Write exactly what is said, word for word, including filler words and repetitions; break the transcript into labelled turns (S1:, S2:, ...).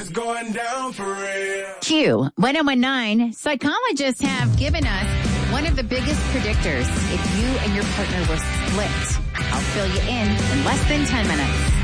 S1: it's going down for real.
S2: Q, one oh one nine, psychologists have given us one of the biggest predictors if you and your partner were split. I'll fill you in in less than ten minutes.